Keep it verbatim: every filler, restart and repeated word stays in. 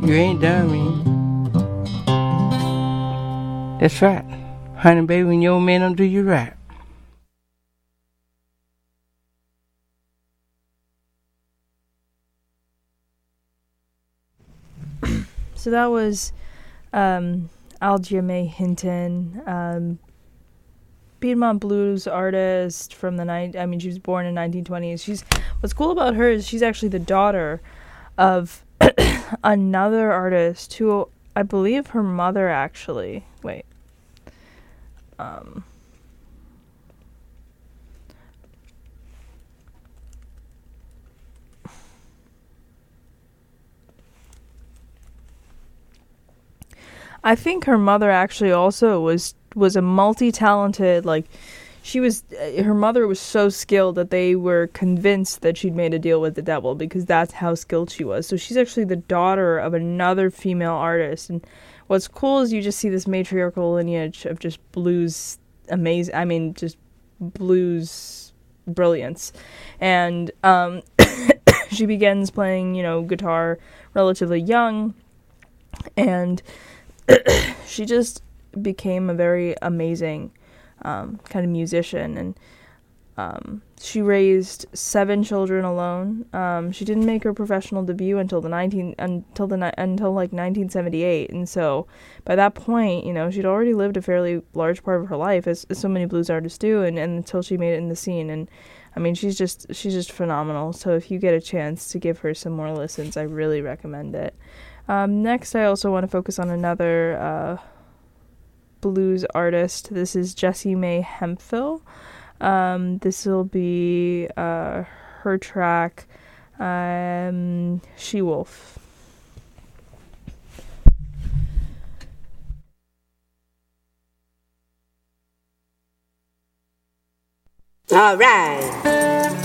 You ain't dummy. That's right. Honey, baby, when your man don't do you right. So that was um, Algia May Hinton, um, Piedmont blues artist from the night. I mean, she was born in nineteen twenties. She's what's cool about her is she's actually the daughter of another artist who I believe her mother actually. Wait. Um. I think her mother actually also was was a multi-talented, like, she was, her mother was so skilled that they were convinced that she'd made a deal with the devil because that's how skilled she was. So she's actually the daughter of another female artist. And what's cool is you just see this matriarchal lineage of just blues amazing, I mean, just blues brilliance. And um, she begins playing, you know, guitar relatively young. And she just became a very amazing um, kind of musician, and um, she raised seven children alone. Um, she didn't make her professional debut until the nineteen until the until like nineteen seventy-eight, and so by that point, you know, she'd already lived a fairly large part of her life, as, as so many blues artists do, and, and until she made it in the scene. And I mean, she's just she's just phenomenal. So if you get a chance to give her some more listens, I really recommend it. Um, next, I also want to focus on another uh, blues artist. This is Jessie Mae Hemphill. Um, this will be uh, her track, um, She Wolf. All right.